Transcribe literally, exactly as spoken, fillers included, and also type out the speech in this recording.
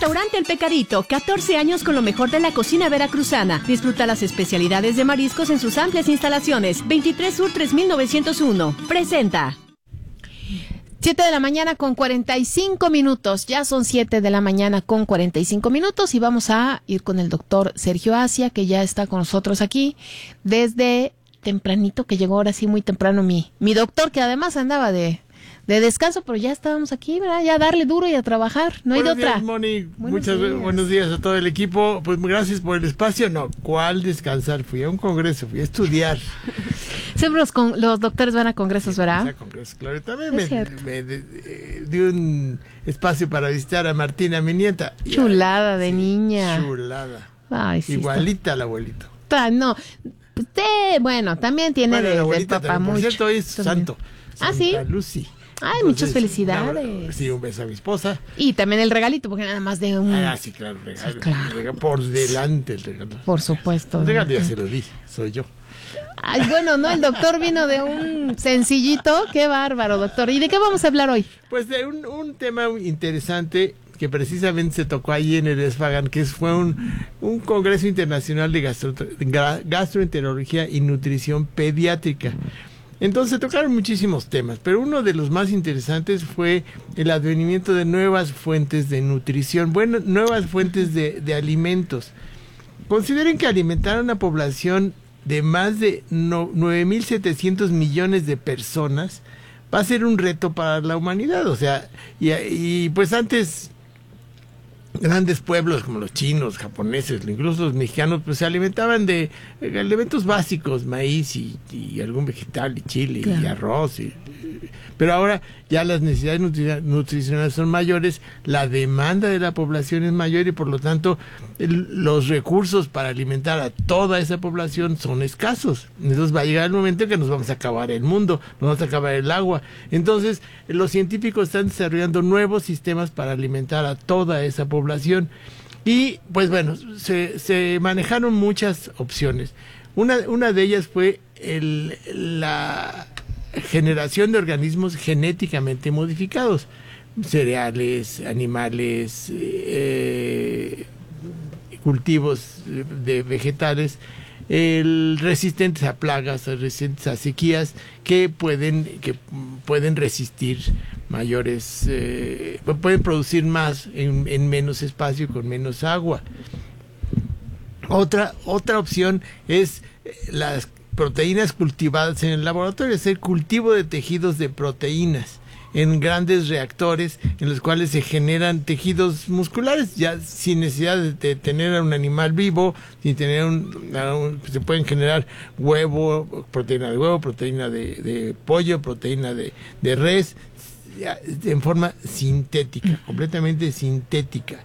Restaurante El Pecadito, catorce años con lo mejor de la cocina veracruzana. Disfruta las especialidades de mariscos en sus amplias instalaciones. veintitrés Sur tres mil novecientos uno. Presenta. siete de la mañana con cuarenta y cinco minutos. Ya son siete de la mañana con cuarenta y cinco minutos y vamos a ir con el doctor Sergio Asia, que ya está con nosotros aquí desde tempranito, que llegó ahora sí muy temprano mi, mi doctor, que además andaba de... de descanso, pero ya estábamos aquí, ¿verdad? Ya a darle duro y a trabajar, no hay de buenos otra. Días, Moni. Buenos Muchas días. buenos días a todo el equipo. Pues gracias por el espacio. No, ¿cuál descansar? Fui a un congreso, fui a estudiar. Siempre los, con, los doctores van a congresos, Sí, ¿verdad? a congresos, claro. También Es me, cierto. me de, de, di un espacio para visitar a Martina, mi nieta. Y, Chulada ay, de sí, niña. Chulada. Ay, sí. Igualita al abuelito. Está, no, usted, bueno, también tiene Bueno, de, la del abuelita papá también. Por mucho. cierto, hoy es También. santo. Ah, Santa ¿sí? Lucy. Ay, muchas felicidades. la- sí, un beso a mi esposa. Y también el regalito, porque nada más de un... Ah, sí, claro, regalo, Sí, claro. regalo por delante el regalo. Por supuesto. El regalo ya se lo di, soy yo. Ay, bueno, no, el doctor vino de un sencillito. Qué bárbaro, doctor. ¿Y de qué vamos a hablar hoy? Pues de un, un tema interesante que precisamente se tocó allí en el Esfagan, que fue un, un congreso internacional de gastro, gra- gastroenterología y nutrición pediátrica. Entonces se tocaron muchísimos temas, pero uno de los más interesantes fue el advenimiento de nuevas fuentes de nutrición, bueno, nuevas fuentes de, de alimentos. Consideren que alimentar a una población de más de no, nueve mil setecientos millones de personas va a ser un reto para la humanidad. O sea, y, y pues antes grandes pueblos como los chinos, japoneses, incluso los mexicanos, pues se alimentaban de eh, alimentos básicos, maíz y, y algún vegetal y chile Claro. y arroz. Y, pero ahora ya las necesidades nutri- nutricionales son mayores, la demanda de la población es mayor y por lo tanto el, los recursos para alimentar a toda esa población son escasos. Entonces va a llegar el momento en que nos vamos a acabar el mundo, nos vamos a acabar el agua. Entonces los científicos están desarrollando nuevos sistemas para alimentar a toda esa población. Y pues bueno, se, se manejaron muchas opciones. Una, una de ellas fue el, la generación de organismos genéticamente modificados, cereales, animales, eh, cultivos de vegetales, el, resistentes a plagas, resistentes a sequías, que pueden, que pueden resistir mayores, eh, pueden producir más en, en menos espacio y con menos agua. Otra, otra opción es las proteínas cultivadas en el laboratorio, es el cultivo de tejidos de proteínas en grandes reactores en los cuales se generan tejidos musculares, ya sin necesidad de, de tener a un animal vivo, sin tener un, un, se pueden generar huevo, proteína de huevo, proteína de, de pollo, proteína de, de res, en forma sintética, completamente sintética.